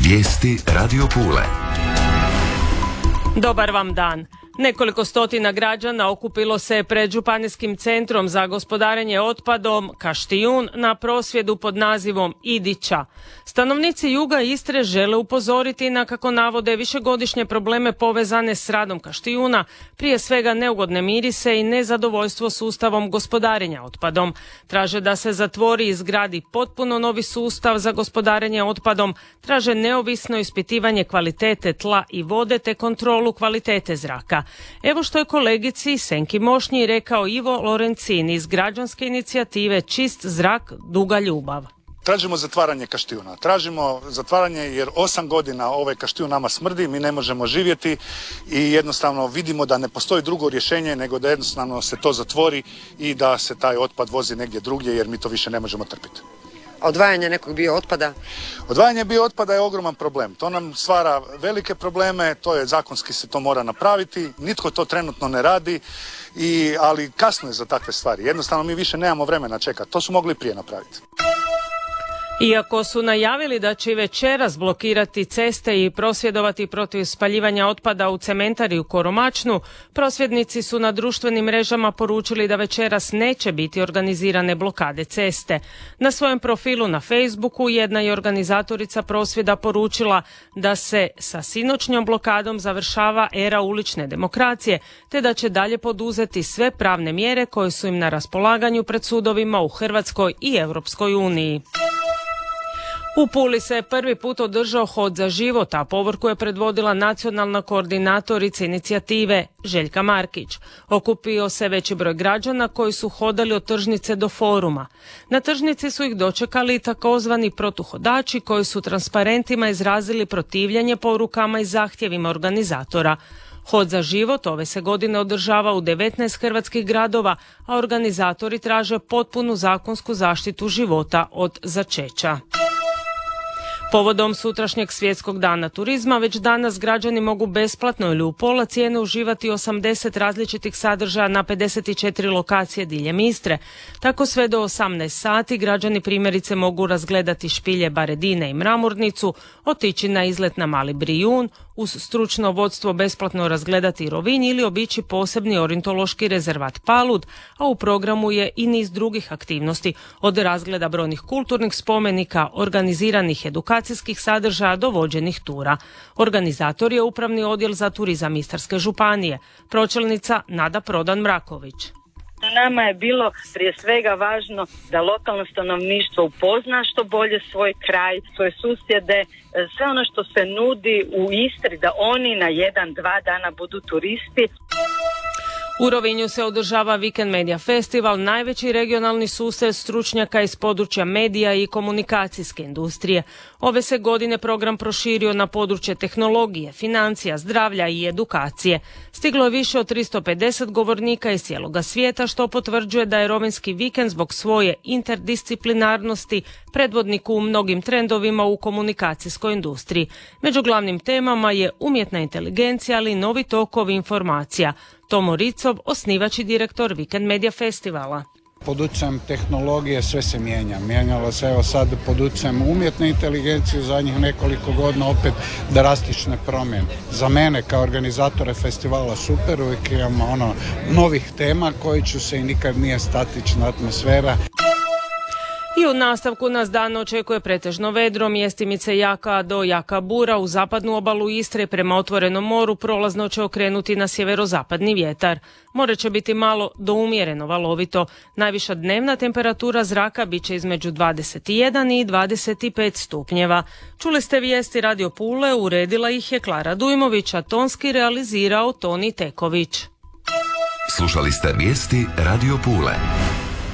Vijesti Radio Pule. Dobar vam dan. Nekoliko stotina građana okupilo se pred Županijskim centrom za gospodarenje otpadom Kaštijun na prosvjedu pod nazivom Idića. Stanovnici juga Istre žele upozoriti na, kako navode, višegodišnje probleme povezane s radom Kaštijuna, prije svega neugodne mirise i nezadovoljstvo sustavom gospodarenja otpadom. Traže da se zatvori i izgradi potpuno novi sustav za gospodarenje otpadom, traže neovisno ispitivanje kvalitete tla i vode te kontrolu kvalitete zraka. Evo što je kolegici Senki Mošnji rekao Ivo Lorencin iz građanske inicijative Čist zrak, duga ljubav. Tražimo zatvaranje Kaštijuna. Tražimo zatvaranje jer 8 godina ovaj Kaštijun nama smrdi, mi ne možemo živjeti i jednostavno vidimo da ne postoji drugo rješenje nego da jednostavno se to zatvori i da se taj otpad vozi negdje drugdje jer mi to više ne možemo trpiti. Odvajanje nekog biootpada? Odvajanje biootpada je ogroman problem. To nam stvara velike probleme, to je zakonski se to mora napraviti, nitko to trenutno ne radi, ali kasno je za takve stvari. Jednostavno mi više nemamo vremena čekati, to su mogli prije napraviti. Iako su najavili da će večeras blokirati ceste i prosvjedovati protiv spaljivanja otpada u cementari u Koromačnu, prosvjednici su na društvenim mrežama poručili da večeras neće biti organizirane blokade ceste. Na svojem profilu na Facebooku jedna je organizatorica prosvjeda poručila da se sa sinoćnjom blokadom završava era ulične demokracije, te da će dalje poduzeti sve pravne mjere koje su im na raspolaganju pred sudovima u Hrvatskoj i Europskoj uniji. U Puli se prvi put održao Hod za život, a povorku je predvodila nacionalna koordinatorica inicijative Željka Markić. Okupio se veći broj građana koji su hodali od tržnice do foruma. Na tržnici su ih dočekali takozvani protuhodači koji su transparentima izrazili protivljenje porukama i zahtjevima organizatora. Hod za život ove se godine održava u 19 hrvatskih gradova, a organizatori traže potpunu zakonsku zaštitu života od začeća. Povodom sutrašnjeg svjetskog dana turizma, već danas građani mogu besplatno ili u pola cijene uživati 80 različitih sadržaja na 54 lokacije diljem Istre. Tako sve do 18 sati građani primjerice mogu razgledati špilje Baredine i Mramornicu, otići na izlet na Mali Brijun, uz stručno vodstvo besplatno razgledati Rovinj ili obići posebni ornitološki rezervat Palud, a u programu je i niz drugih aktivnosti, od razgleda brojnih kulturnih spomenika, organiziranih edukacijskih sadržaja do vođenih tura. Organizator je Upravni odjel za turizam Istarske županije, pročelnica Nada Prodan-Mraković. Nama je bilo prije svega važno da lokalno stanovništvo upozna što bolje svoj kraj, svoje susjede, sve ono što se nudi u Istri, da oni na 1-2 dana budu turisti. U Rovinju se održava Weekend Media Festival, najveći regionalni susret stručnjaka iz područja medija i komunikacijske industrije. Ove se godine program proširio na područje tehnologije, financija, zdravlja i edukacije. Stiglo je više od 350 govornika iz cijeloga svijeta, što potvrđuje da je rovinjski vikend zbog svoje interdisciplinarnosti predvodnik u mnogim trendovima u komunikacijskoj industriji. Među glavnim temama je umjetna inteligencija, ali i novi tokovi informacija. Tomo Ricov, osnivač i direktor Weekend Media Festivala. Pod utjecajem tehnologije sve se mijenja. Mijenjalo se evo sad pod utjecajem umjetne inteligencije u zadnjih nekoliko godina opet drastične promjene. Za mene kao organizatore festivala super, uvijek imamo novih tema koji će se i nikad nije statična atmosfera. I u nastavku nas dan očekuje pretežno vedro, mjestimice jaka do jaka bura, u zapadnu obalu Istre prema otvorenom moru prolazno će okrenuti na sjeverozapadni vjetar. More će biti malo do umjereno valovito. Najviša dnevna temperatura zraka bit će između 21 i 25 stupnjeva. Čuli ste vijesti Radio Pule, uredila ih je Klara Dujmović, a tonski realizirao Toni Teković. Slušali ste vijesti Radio Pule.